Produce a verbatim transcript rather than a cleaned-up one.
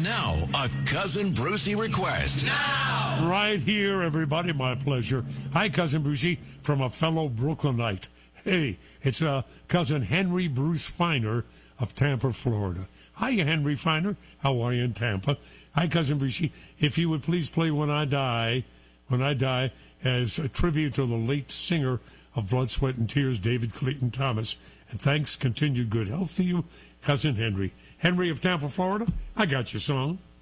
now, a Cousin Brucey request. Now! Right here, everybody. My pleasure. Hi, Cousin Brucey, from a fellow Brooklynite. Hey, it's uh, Cousin Henry Bruce Feiner of Tampa, Florida. Hi, Henry Feiner. How are you in Tampa? Hi, Cousin Brucey. If you would please play When I Die, When I Die, as a tribute to the late singer of Blood, Sweat, and Tears, David Clayton Thomas. And thanks, continued good health to you, Cousin Henry. Henry of Tampa, Florida, I got your song.